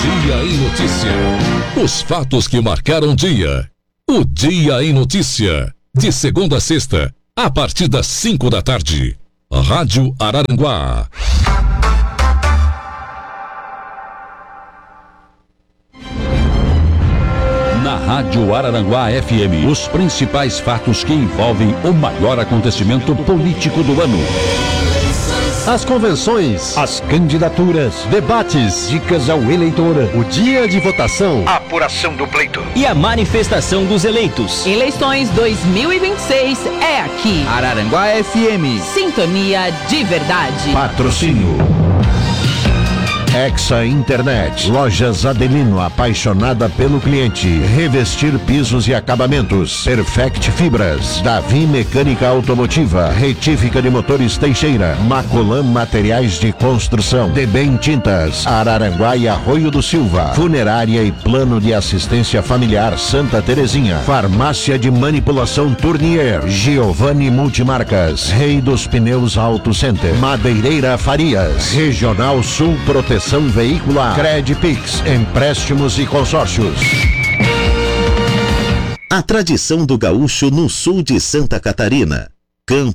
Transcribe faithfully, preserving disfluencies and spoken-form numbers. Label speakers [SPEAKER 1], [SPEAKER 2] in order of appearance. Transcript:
[SPEAKER 1] Dia em Notícia. Os fatos que marcaram o dia. O Dia em Notícia. De segunda a sexta, a partir das cinco da tarde. Rádio Araranguá. Na Rádio Araranguá F M, os principais fatos que envolvem o maior acontecimento político do ano.
[SPEAKER 2] As convenções, as candidaturas, debates, dicas ao eleitor, o dia de votação,
[SPEAKER 3] a apuração do pleito
[SPEAKER 4] e a manifestação dos eleitos.
[SPEAKER 5] Eleições dois mil e vinte e seis é aqui.
[SPEAKER 4] Araranguá F M.
[SPEAKER 5] Sintonia de verdade.
[SPEAKER 2] Patrocínio Hexa Internet, Lojas Adelino, apaixonada pelo cliente. Revestir pisos e acabamentos. Perfect Fibras, Davi Mecânica Automotiva, Retífica de Motores Teixeira, Macolan Materiais de Construção, Debem Tintas, Araranguá e Arroio do Silva, Funerária e Plano de Assistência Familiar Santa Terezinha, Farmácia de Manipulação Tournier, Giovanni Multimarcas, Rei dos Pneus Auto Center, Madeireira Farias, Regional Sul Proteção Veicular, Credpix, empréstimos e consórcios.
[SPEAKER 6] A tradição do gaúcho no sul de Santa Catarina. Campo